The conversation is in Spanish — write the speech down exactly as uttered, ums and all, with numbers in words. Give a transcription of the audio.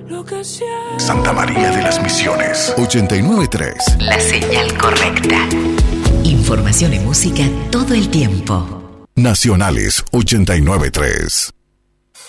Santa María de las Misiones, ochenta y nueve punto tres. La señal correcta. Información y música todo el tiempo. Nacionales, ochenta y nueve punto tres.